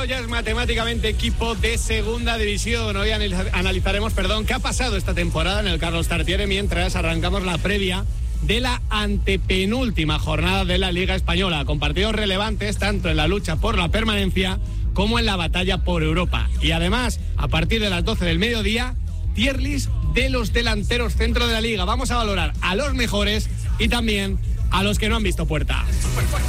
Oviedo ya es matemáticamente equipo de segunda división. Hoy analizaremos, qué ha pasado esta temporada en el Carlos Tartiere mientras arrancamos la previa de la antepenúltima jornada de la Liga Española, con partidos relevantes tanto en la lucha por la permanencia como en la batalla por Europa. Y además, a partir de las 12 del mediodía, tier list de los delanteros centro de la Liga. Vamos a valorar a los mejores y también a los que no han visto puerta.